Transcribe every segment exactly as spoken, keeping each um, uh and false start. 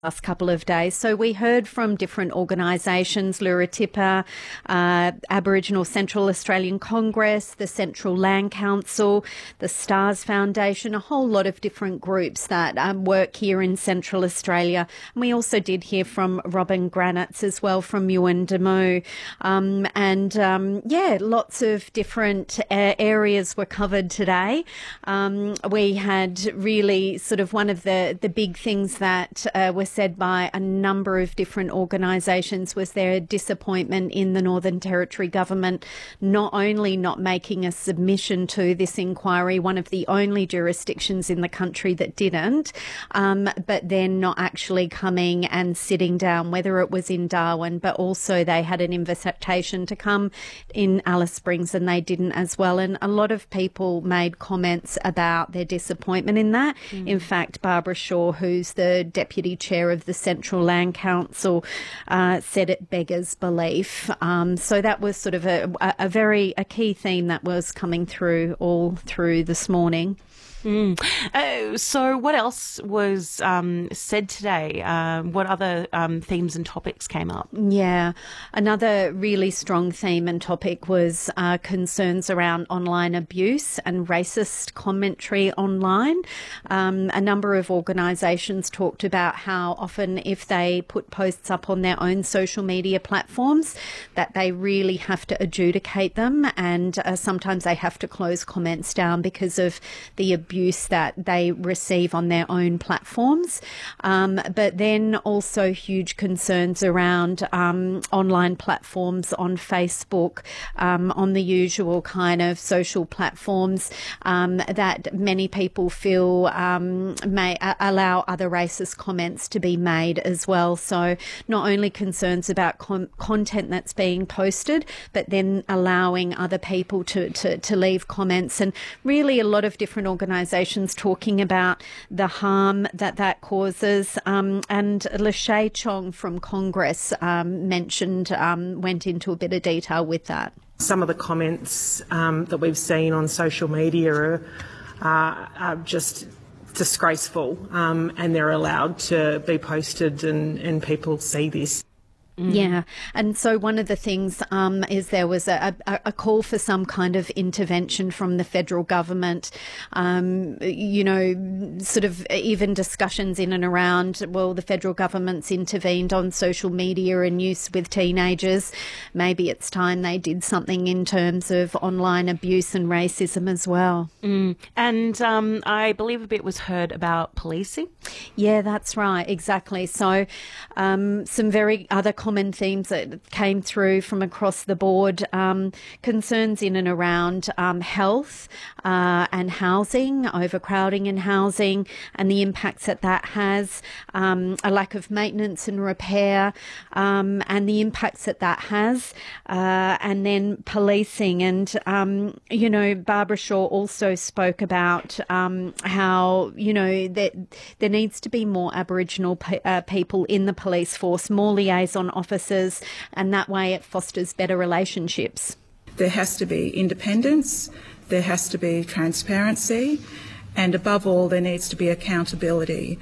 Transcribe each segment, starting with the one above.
last couple of days. So we heard from different organisations, Luratipa, uh, Aboriginal Central Australian Congress, the Central Land Council, the Stars Foundation, a whole lot of different groups that um, work here in Central Australia. And we also did hear from Robin Granitz as well from Yuendumu. Um, and um, yeah, lots of different uh, areas were covered today. Um, we had really sort of one of the, the big things that uh, was said by a number of different organisations was their disappointment in the Northern Territory government not only not making a submission to this inquiry, one of the only jurisdictions in the country that didn't, um, but then not actually coming and sitting down, whether it was in Darwin, but also they had an invitation to come in Alice Springs and they didn't as well. And a lot of people made comments about their disappointment in that. Mm. In fact, Barbara Shaw, who's the Deputy Chair of the Central Land Council, uh, said it beggars belief. Um, so that was sort of a, a very a key theme that was coming through all through this morning. Mm. Uh, so what else was um, said today? Uh, what other um, themes and topics came up? Yeah, another really strong theme and topic was uh, concerns around online abuse and racist commentary online. Um, a number of organisations talked about how often if they put posts up on their own social media platforms that they really have to adjudicate them, and uh, sometimes they have to close comments down because of the abuse abuse that they receive on their own platforms. Um, but then also huge concerns around um, online platforms on Facebook, um, on the usual kind of social platforms um, that many people feel um, may uh, allow other racist comments to be made as well. So not only concerns about com- content that's being posted, but then allowing other people to, to, to leave comments, and really a lot of different organisations talking about the harm that that causes. Um, and Lachey Chong from Congress um, mentioned, um, went into a bit of detail with that. Some of the comments um, that we've seen on social media are, uh, are just disgraceful, um, and they're allowed to be posted and, and people see this. Mm. Yeah, and so one of the things um, is there was a, a, a call for some kind of intervention from the federal government, um, you know, sort of even discussions in and around, well, the federal government's intervened on social media and use with teenagers. Maybe it's time they did something in terms of online abuse and racism as well. Mm. And um, I believe a bit was heard about policing. Yeah, that's right, exactly. So um, some very other common themes that came through from across the board, um, concerns in and around um, health uh, and housing, overcrowding in housing and the impacts that that has, um, a lack of maintenance and repair um, and the impacts that that has, uh, and then policing. And, um, you know, Barbara Shaw also spoke about um, how, you know, that there needs to be more Aboriginal pe- uh, people in the police force, more liaison officers, and that way it fosters better relationships. There has to be independence, there has to be transparency, and above all there needs to be accountability.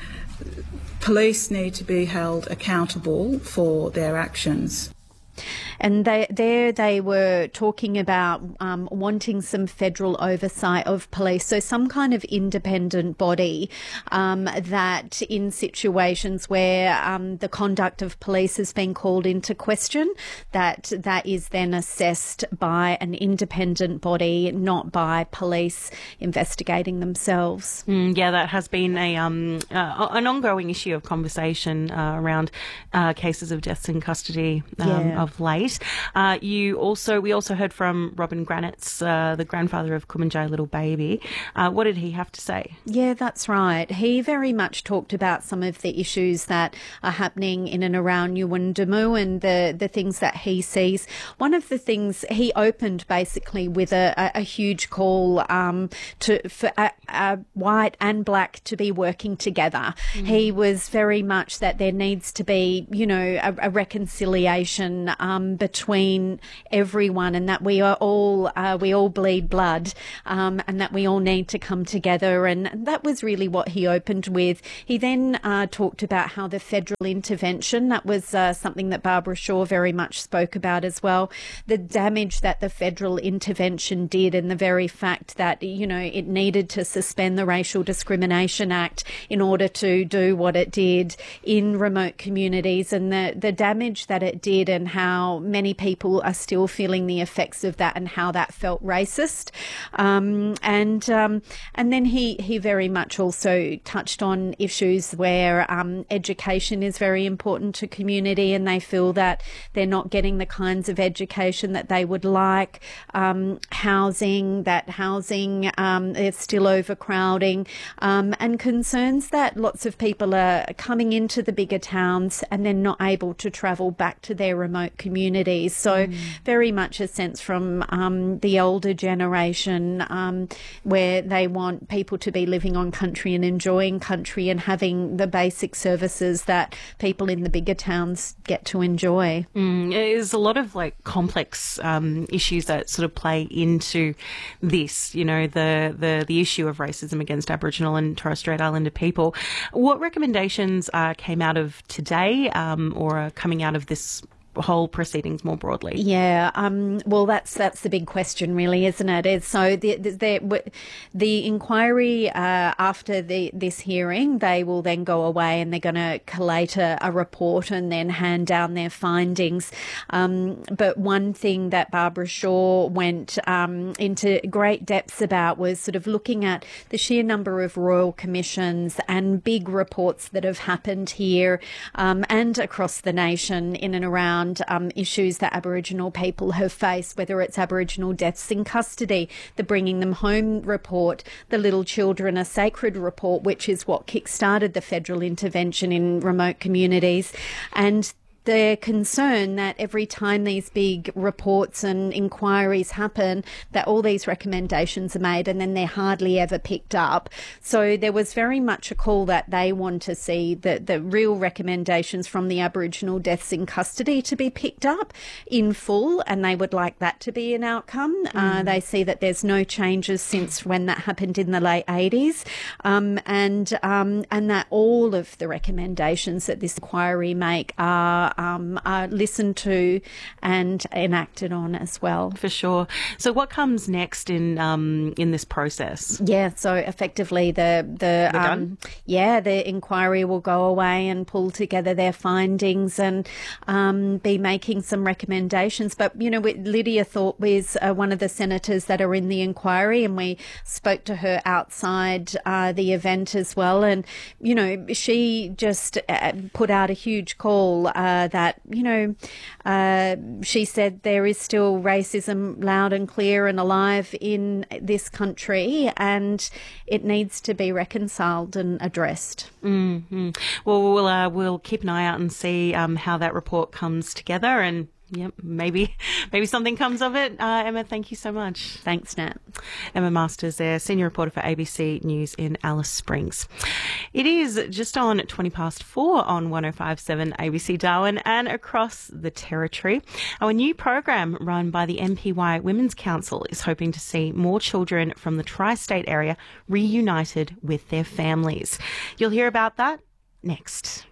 Police need to be held accountable for their actions. And they, there they were talking about um, wanting some federal oversight of police, so some kind of independent body um, that in situations where um, the conduct of police has been called into question, that that is then assessed by an independent body, not by police investigating themselves. Mm, yeah, that has been a um, uh, an ongoing issue of conversation uh, around uh, cases of deaths in custody um, yeah. of late. Uh, you also, we also heard from Robin Granitz, uh, the grandfather of Kumanjai little baby. Uh, what did he have to say? Yeah, that's right. He very much talked about some of the issues that are happening in and around Yuendumu and the, the things that he sees. One of the things he opened basically with a, a, a huge call um, to for uh, uh, white and black to be working together. Mm. He was very much that there needs to be, you know, a, a reconciliation um, between everyone, and that we are all uh, we all bleed blood, um, and that we all need to come together. And that was really what he opened with. He then uh, talked about how the federal intervention, that was uh, something that Barbara Shaw very much spoke about as well, the damage that the federal intervention did, and the very fact that, you know, it needed to suspend the Racial Discrimination Act in order to do what it did in remote communities, and the, the damage that it did, and how many people are still feeling the effects of that, and how that felt racist. Um, and um, and then he, he very much also touched on issues where um, education is very important to community, and they feel that they're not getting the kinds of education that they would like. Um, housing, that housing um, is still overcrowding, um, and concerns that lots of people are coming into the bigger towns and then not able to travel back to their remote communities. So mm. very much a sense from um, the older generation, um, where they want people to be living on country and enjoying country and having the basic services that people in the bigger towns get to enjoy. Mm, there's a lot of like complex um, issues that sort of play into this, you know, the, the, the issue of racism against Aboriginal and Torres Strait Islander people. What recommendations uh, came out of today um, or are coming out of this whole proceedings more broadly? Yeah, um, well, that's that's the big question, really, isn't it? Is so the the, the inquiry uh, after the this hearing, they will then go away and they're going to collate a, a report and then hand down their findings. Um, but one thing that Barbara Shaw went um, into great depths about was sort of looking at the sheer number of royal commissions and big reports that have happened here um, and across the nation in and around Um, issues that Aboriginal people have faced, whether it's Aboriginal deaths in custody, the Bringing Them Home report, the Little Children Are Sacred report, which is what kick-started the federal intervention in remote communities, and they're concerned that every time these big reports and inquiries happen, that all these recommendations are made and then they're hardly ever picked up. So there was very much a call that they want to see the, the real recommendations from the Aboriginal deaths in custody to be picked up in full, and they would like that to be an outcome. Mm. Uh, they see that there's no changes since when that happened in the late eighties, um, and um, and that all of the recommendations that this inquiry make are Um, are listened to and enacted on as well. For sure. So what comes next in um, in this process? Yeah, so effectively the the um, yeah the inquiry will go away and pull together their findings and um, be making some recommendations. But you know, Lydia Thorpe is uh, one of the senators that are in the inquiry, and we spoke to her outside uh, the event as well. And you know, she just uh, put out a huge call. Uh, that, you know, uh, she said there is still racism loud and clear and alive in this country, and it needs to be reconciled and addressed. Mm-hmm. Well, we'll, uh, we'll keep an eye out and see um, how that report comes together, and yep, maybe maybe something comes of it. Uh, Emma, thank you so much. Thanks, Nat. Emma Masters there, senior reporter for A B C News in Alice Springs. It is just on twenty past four on one oh five point seven A B C Darwin and across the territory. Our new program run by the M P Y Women's Council is hoping to see more children from the tri-state area reunited with their families. You'll hear about that next.